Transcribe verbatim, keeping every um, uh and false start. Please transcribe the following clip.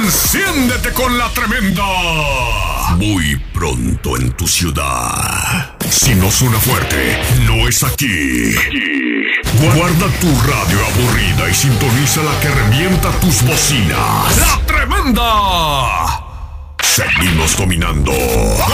Enciéndete con la tremenda. Muy pronto en tu ciudad. Si no suena fuerte, no es aquí. Guarda tu radio aburrida y sintoniza la que revienta tus bocinas. ¡La tremenda! Seguimos dominando.